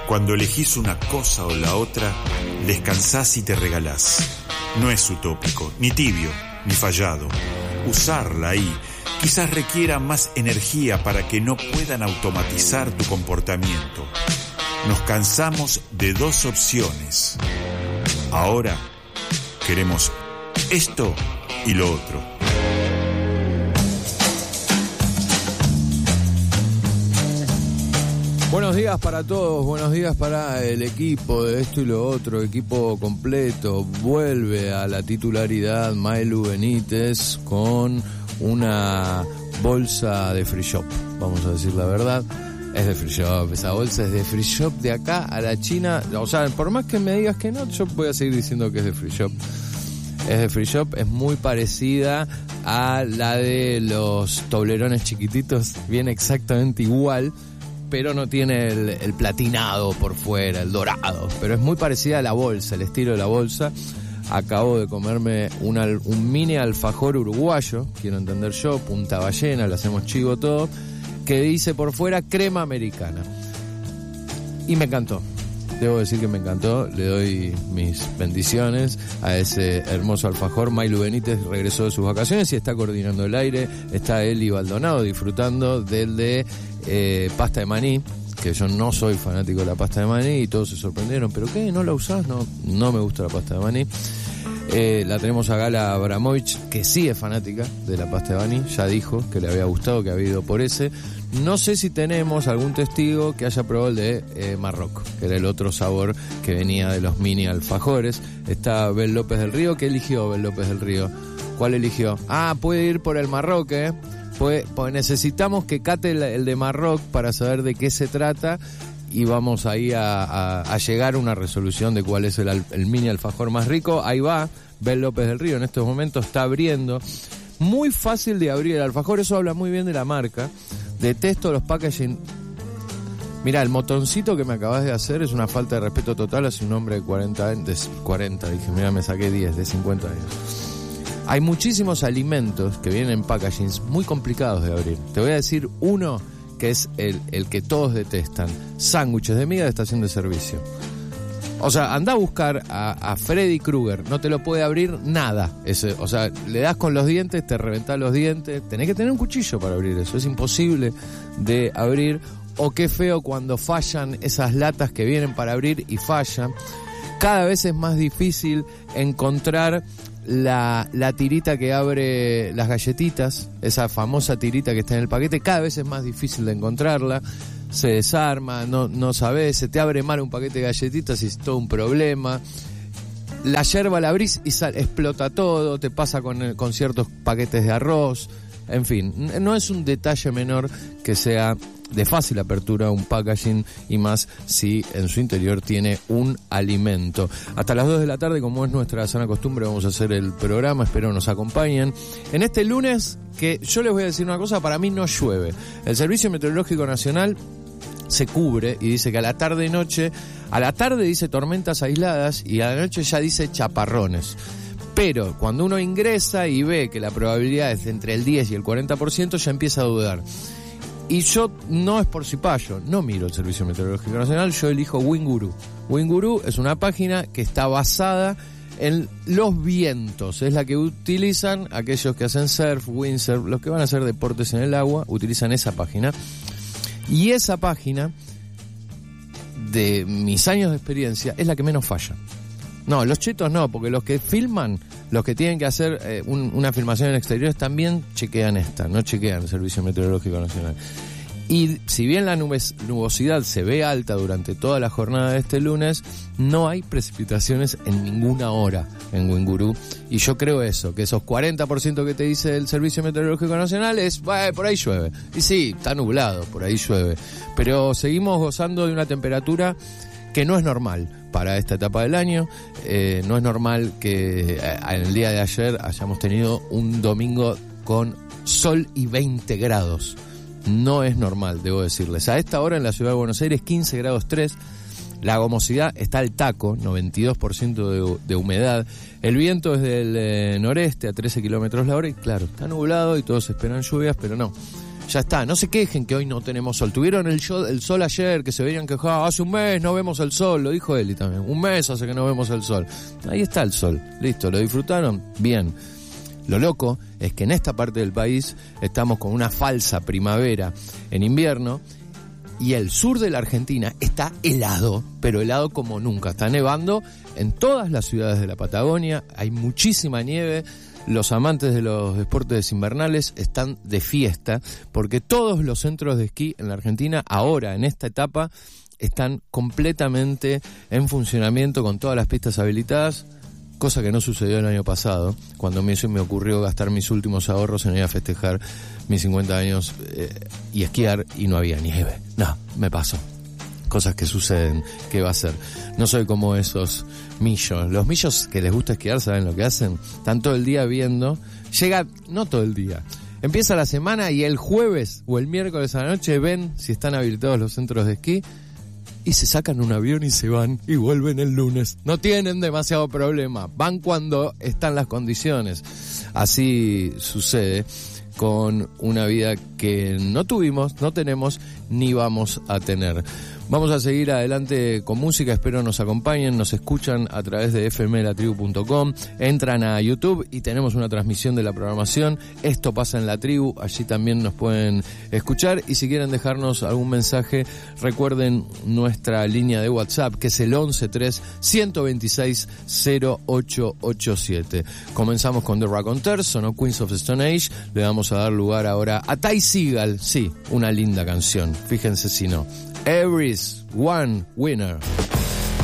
Cuando elegís una cosa o la otra, descansás y te regalás. No es utópico, ni tibio, ni fallado. Usarla ahí quizás requiera más energía para que no puedan automatizar tu comportamiento. Nos cansamos de dos opciones. Ahora queremos esto y lo otro. Buenos días para todos, buenos días para el equipo de esto y lo otro, equipo completo. Vuelve a la titularidad Mailu Benítez con una bolsa de free shop, vamos a decir la verdad. Es de free shop, esa bolsa es de free shop de acá a la China. O sea, por más que me digas que no, yo voy a seguir diciendo que es de free shop. Es de free shop, es muy parecida a la de los toblerones chiquititos, viene exactamente igual, pero no tiene el platinado por fuera, el dorado, pero es muy parecida a la bolsa, el estilo de la bolsa. Acabo de comerme un mini alfajor uruguayo, quiero entender yo, punta ballena, le hacemos chivo todo, que dice por fuera crema americana. Y me encantó, debo decir que me encantó, le doy mis bendiciones a ese hermoso alfajor. Mailu Benítez regresó de sus vacaciones y está coordinando el aire, está Eli Baldonado disfrutando del de pasta de maní, que yo no soy fanático de la pasta de maní y todos se sorprendieron, ¿pero qué? ¿No la usás? No me gusta la pasta de maní. La tenemos a Gala Abramovich, que sí es fanática de la pasta de maní, ya dijo que le había gustado, que había ido por ese. No sé si tenemos algún testigo que haya probado el de Marroc, que era el otro sabor que venía de los mini alfajores. Está Bel López del Río. ¿Qué eligió Bel López del Río? ¿Cuál eligió? Puede ir por el Marroc, pues necesitamos que cate el de Marroc para saber de qué se trata y vamos ahí a llegar a una resolución de cuál es el mini alfajor más rico. Ahí va Bel López del Río, en estos momentos está abriendo. Muy fácil de abrir el alfajor, eso habla muy bien de la marca. Detesto los packaging. Mira, el motoncito que me acabas de hacer es una falta de respeto total hacia un hombre de 40, dije, mira, me saqué 10, de 50 años. Hay muchísimos alimentos que vienen en packagings muy complicados de abrir. Te voy a decir uno que es el que todos detestan. Sándwiches de miga de estación de servicio. O sea, anda a buscar a Freddy Krueger, no te lo puede abrir nada. O sea, le das con los dientes, te reventás los dientes. Tenés que tener un cuchillo para abrir eso, es imposible de abrir. O qué feo cuando fallan esas latas que vienen para abrir y fallan. Cada vez es más difícil encontrar la tirita que abre las galletitas, esa famosa tirita que está en el paquete. Cada vez es más difícil de encontrarla, se desarma, no sabés, se te abre mal un paquete de galletitas y es todo un problema. La yerba la abrís y explota todo, te pasa con ciertos paquetes de arroz. En fin, no es un detalle menor que sea de fácil apertura un packaging, y más si en su interior tiene un alimento. Hasta las 2 de la tarde, como es nuestra sana costumbre, vamos a hacer el programa, espero nos acompañen. En este lunes, que yo les voy a decir una cosa, para mí no llueve. El Servicio Meteorológico Nacional se cubre y dice que a la tarde y noche, a la tarde dice tormentas aisladas y a la noche ya dice chaparrones. Pero cuando uno ingresa y ve que la probabilidad es entre el 10 y el 40%, ya empieza a dudar. Y yo, no es por cipayo, no miro el Servicio Meteorológico Nacional, yo elijo Winguru. Winguru es una página que está basada en los vientos. Es la que utilizan aquellos que hacen surf, windsurf, los que van a hacer deportes en el agua, utilizan esa página. Y esa página, de mis años de experiencia, es la que menos falla. No, los chetos no, porque los que filman, los que tienen que hacer una filmación en exteriores también chequean no chequean el Servicio Meteorológico Nacional. Y si bien la nubosidad se ve alta durante toda la jornada de este lunes, no hay precipitaciones en ninguna hora en Winguru. Y yo creo eso, que esos 40% que te dice el Servicio Meteorológico Nacional es, por ahí llueve. Y sí, está nublado, por ahí llueve. Pero seguimos gozando de una temperatura que no es normal para esta etapa del año. No es normal que en el día de ayer hayamos tenido un domingo con sol y 20 grados. No es normal, debo decirles. A esta hora en la ciudad de Buenos Aires, 15 grados 3. La gomosidad está al taco, 92% de humedad. El viento es del noreste a 13 kilómetros la hora y claro, está nublado y todos esperan lluvias, pero no. Ya está, no se quejen que hoy no tenemos sol. Tuvieron el sol ayer, que se venían quejando, hace un mes no vemos el sol, lo dijo Eli también. Un mes hace que no vemos el sol. Ahí está el sol, listo, ¿lo disfrutaron? Bien. Lo loco es que en esta parte del país estamos con una falsa primavera en invierno y el sur de la Argentina está helado, pero helado como nunca. Está nevando en todas las ciudades de la Patagonia, hay muchísima nieve. Los amantes de los deportes invernales están de fiesta porque todos los centros de esquí en la Argentina ahora, en esta etapa, están completamente en funcionamiento con todas las pistas habilitadas, cosa que no sucedió el año pasado, cuando me ocurrió gastar mis últimos ahorros en ir a festejar mis 50 años y esquiar y no había nieve. No, me pasó. Cosas que suceden, ¿qué va a ser? No soy como esos millos. Los millos que les gusta esquiar, ¿saben lo que hacen? Están todo el día viendo. Llega, no todo el día. Empieza la semana y el jueves o el miércoles a la noche ven si están habilitados los centros de esquí y se sacan un avión y se van y vuelven el lunes. No tienen demasiado problema. Van cuando están las condiciones. Así sucede con una vida que no tuvimos, no tenemos, ni vamos a tener. Vamos a seguir adelante con música, espero nos acompañen, nos escuchan a través de fmlatribu.com, entran a YouTube y tenemos una transmisión de la programación, Esto pasa en la tribu, allí también nos pueden escuchar y si quieren dejarnos algún mensaje, recuerden nuestra línea de WhatsApp que es el 1131260887. Comenzamos con The Raconteurs, sonó Queens of the Stone Age, le vamos a dar lugar ahora a Ty Segall, sí, una linda canción, fíjense si no. Every one winner.